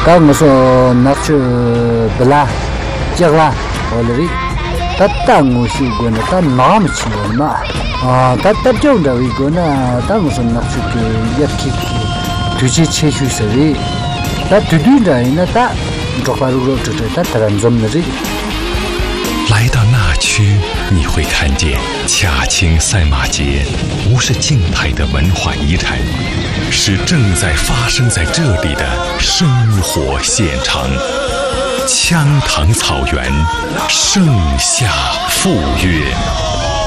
刚我说那去不啦，结啦，我那里，他当我修过呢，他那么起了嘛，他这样的一个呢，当我说那去个也去，就是切去谁的，他对的呢，他做法如这他当然怎么的。 来到那区，你会看见恰青赛马节不是静态的文化遗产，是正在发生在这里的生活现场。羌塘草原，盛夏赴约。